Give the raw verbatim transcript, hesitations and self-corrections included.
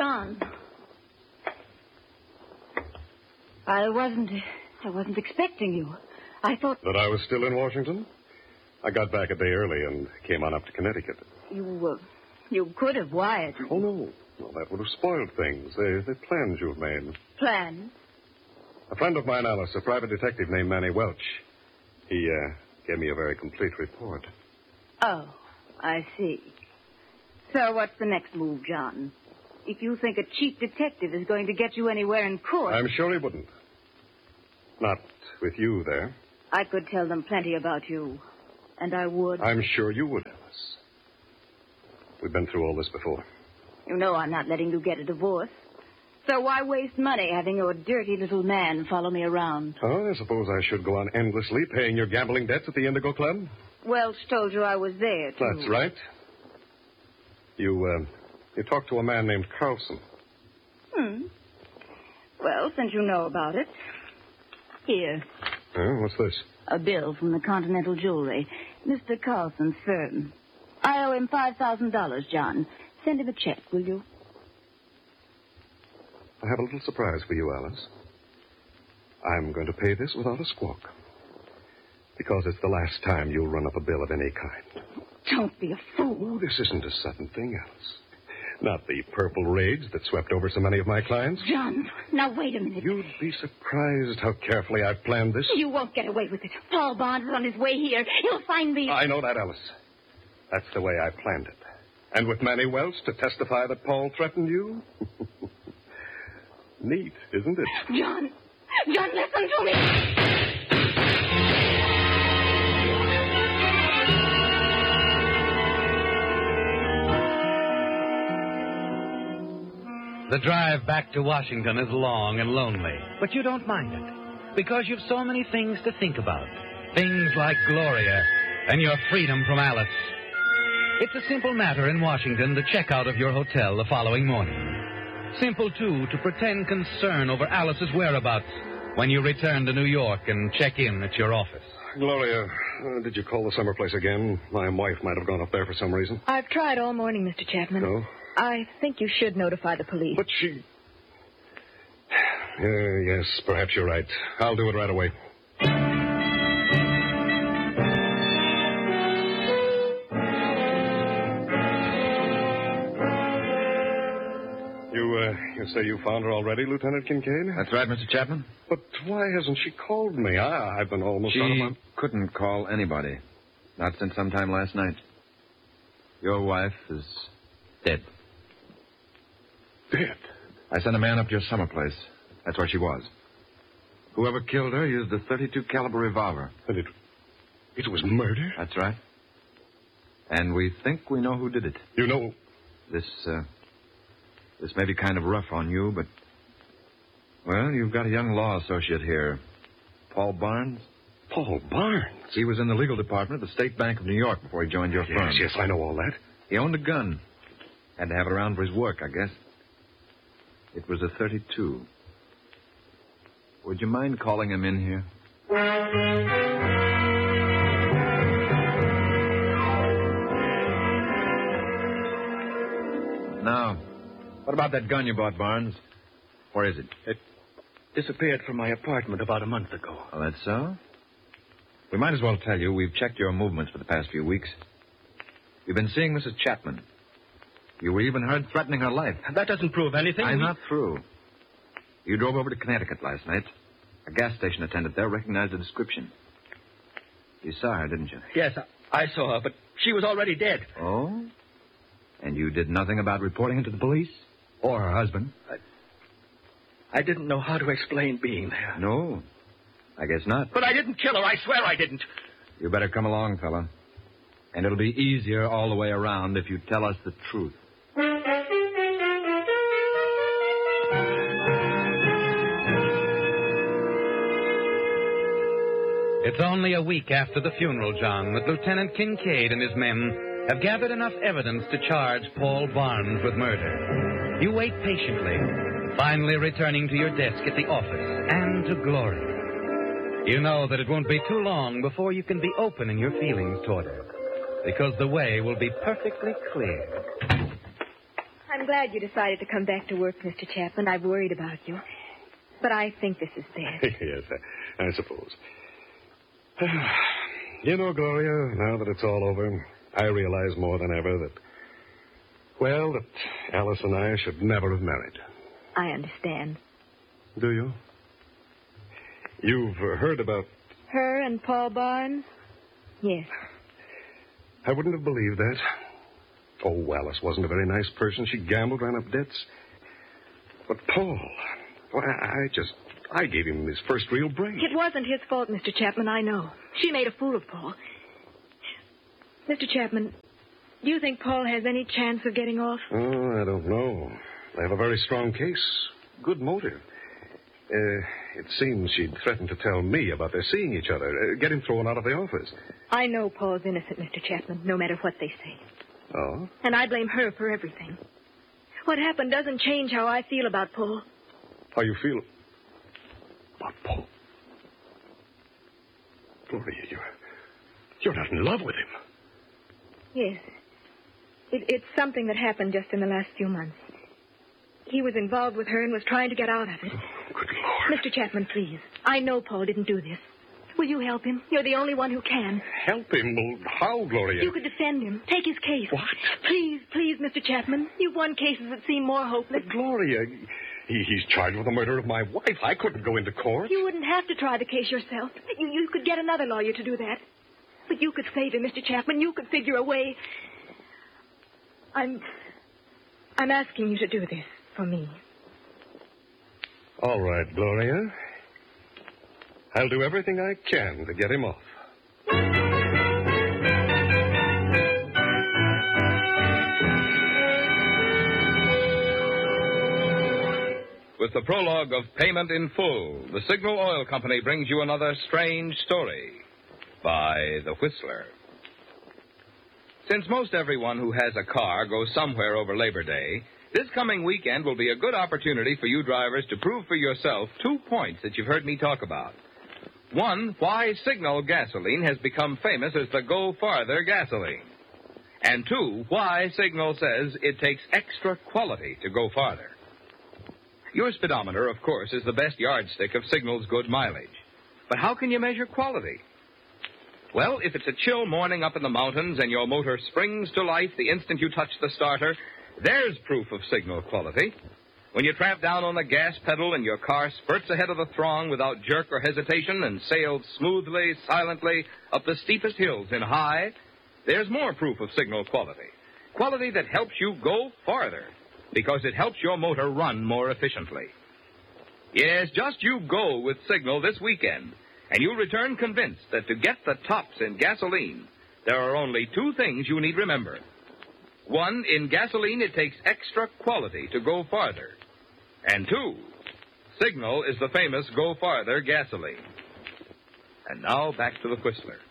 John. I wasn't... I wasn't expecting you. I thought... That I was still in Washington? I got back a day early and came on up to Connecticut. You, uh, you could have wired. Oh, no. Well, that would have spoiled things. The, the plans you've made. Plans? A friend of mine, Alice, a private detective named Manny Welch. He, uh, gave me a very complete report. Oh, I see. So what's the next move, John? If you think a chief detective is going to get you anywhere in court... I'm sure he wouldn't. Not with you there. I could tell them plenty about you. And I would. I'm sure you would, Alice. We've been through all this before. You know I'm not letting you get a divorce. So why waste money having your dirty little man follow me around? Oh, I suppose I should go on endlessly paying your gambling debts at the Indigo Club? Welch told you I was there, too. That's right. You, uh, you talked to a man named Carlson. Hmm. Well, since you know about it, here. Oh, what's this? A bill from the Continental Jewelry. Mister Carlson's firm. I owe him five thousand dollars, John. Send him a check, will you? I have a little surprise for you, Alice. I'm going to pay this without a squawk. Because it's the last time you'll run up a bill of any kind. Don't be a fool. Oh, this isn't a sudden thing, Alice. Not the purple rage that swept over so many of my clients. John, now wait a minute. You'd be surprised how carefully I've planned this. You won't get away with it. Paul Barnes is on his way here. He'll find me. I know that, Alice. That's the way I planned it. And with Manny Welch to testify that Paul threatened you? Neat, isn't it? John! John, listen to me! The drive back to Washington is long and lonely, but you don't mind it, because you've so many things to think about. Things like Gloria and your freedom from Alice. It's a simple matter in Washington to check out of your hotel the following morning. Simple, too, to pretend concern over Alice's whereabouts when you return to New York and check in at your office. Gloria, uh, did you call the summer place again? My wife might have gone up there for some reason. I've tried all morning, Mister Chapman. No? I think you should notify the police. But she... Uh, yes, perhaps you're right. I'll do it right away. You, uh, you say you found her already, Lieutenant Kincaid? That's right, Mister Chapman. But why hasn't she called me? I, I've been almost she out of my... couldn't call anybody. Not since sometime last night. Your wife is dead. Dead? I sent a man up to your summer place. That's where she was. Whoever killed her used a thirty-two caliber revolver. And it... it was murder? That's right. And we think we know who did it. You know... This, uh... This may be kind of rough on you, but... Well, you've got a young law associate here. Paul Barnes. Paul Barnes? He was in the legal department at the State Bank of New York before he joined your yes, firm. Yes, I know all that. He owned a gun. Had to have it around for his work, I guess. It was a thirty-two. Would you mind calling him in here? Now, what about that gun you bought, Barnes? Where is it? It disappeared from my apartment about a month ago. Oh, that's so? We might as well tell you we've checked your movements for the past few weeks. You've been seeing Missus Chapman. You were even heard threatening her life. That doesn't prove anything. I'm we... not through. You drove over to Connecticut last night. A gas station attendant there recognized the description. You saw her, didn't you? Yes, I, I saw her, but she was already dead. Oh? And you did nothing about reporting it to the police? Or her husband? I, I didn't know how to explain being there. No, I guess not. But I didn't kill her. I swear I didn't. You better come along, fella. And it'll be easier all the way around if you tell us the truth. It's only a week after the funeral, John, that Lieutenant Kincaid and his men have gathered enough evidence to charge Paul Barnes with murder. You wait patiently, finally returning to your desk at the office and to Gloria. You know that it won't be too long before you can be open in your feelings toward her, because the way will be perfectly clear. I'm glad you decided to come back to work, Mister Chapman. I've worried about you. But I think this is best. Yes, I, I suppose. You know, Gloria, now that it's all over, I realize more than ever that, well, that Alice and I should never have married. I understand. Do you? You've uh, heard about... Her and Paul Barnes? Yes. I wouldn't have believed that. Oh, Alice wasn't a very nice person. She gambled, ran up debts. But Paul, well, I, I just, I gave him his first real break. It wasn't his fault, Mister Chapman, I know. She made a fool of Paul. Mister Chapman, do you think Paul has any chance of getting off? Oh, I don't know. I have a very strong case. Good motive. Uh, it seems she'd threatened to tell me about their seeing each other, uh, get him thrown out of the office. I know Paul's innocent, Mister Chapman, no matter what they say. Oh? And I blame her for everything. What happened doesn't change how I feel about Paul. How you feel about Paul? Gloria, you're, you're not in love with him. Yes. It, it's something that happened just in the last few months. He was involved with her and was trying to get out of it. Oh, good Lord. Mister Chapman, please. I know Paul didn't do this. Will you help him? You're the only one who can. Help him? Well, how, Gloria? You could defend him. Take his case. What? Please, please, Mister Chapman. You've won cases that seem more hopeless. But Gloria, he, he's charged with the murder of my wife. I couldn't go into court. You wouldn't have to try the case yourself. You, you could get another lawyer to do that. But you could save him, Mister Chapman. You could figure a way. I'm... I'm asking you to do this for me. All right, Gloria. I'll do everything I can to get him off. With the prologue of Payment in Full, the Signal Oil Company brings you another strange story by The Whistler. Since most everyone who has a car goes somewhere over Labor Day, this coming weekend will be a good opportunity for you drivers to prove for yourself two points that you've heard me talk about. One, why Signal gasoline has become famous as the Go Farther gasoline. And two, why Signal says it takes extra quality to go farther. Your speedometer, of course, is the best yardstick of Signal's good mileage. But how can you measure quality? Well, if it's a chill morning up in the mountains and your motor springs to life the instant you touch the starter, there's proof of Signal quality. When you tramp down on the gas pedal and your car spurts ahead of the throng without jerk or hesitation and sails smoothly, silently up the steepest hills in high, there's more proof of Signal quality. Quality that helps you go farther because it helps your motor run more efficiently. Yes, just you go with Signal this weekend, and you'll return convinced that to get the tops in gasoline, there are only two things you need remember. One, in gasoline, it takes extra quality to go farther. And two, Signal is the famous Go Farther gasoline. And now back to the Whistler.